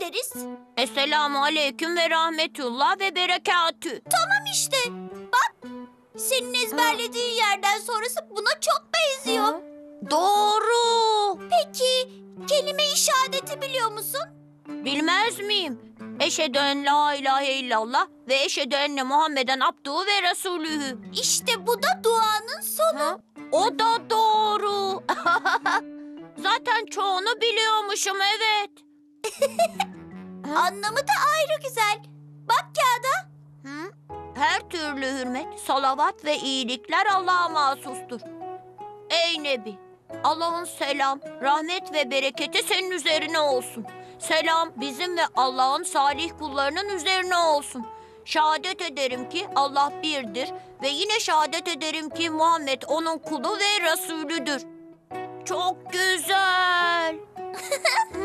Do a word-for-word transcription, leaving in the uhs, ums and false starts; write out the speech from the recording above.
deriz? Esselamu aleyküm ve rahmetullah ve berekatü. Tamam işte. Bak, senin ezberlediğin yerden sonrası buna çok benziyor. Hı? Doğru. Peki, kelime-i şehadeti biliyor musun? Bilmez miyim? Eşhedü en la ilahe illallah ve eşhedü enne Muhammeden abduhu ve resulühü. İşte bu da duanın sonu. Hı? O da doğru. Zaten çoğunu biliyormuşum, evet. Hı? Anlamı da ayrı güzel. Bak kağıda. Hı? Her türlü hürmet, salavat ve iyilikler Allah'a mahsustur. Ey Nebi, Allah'ın selam, rahmet ve bereketi senin üzerine olsun. Selam bizim ve Allah'ın salih kullarının üzerine olsun. Şehadet ederim ki Allah birdir ve yine şehadet ederim ki Muhammed onun kulu ve Resulüdür. Çok güzel.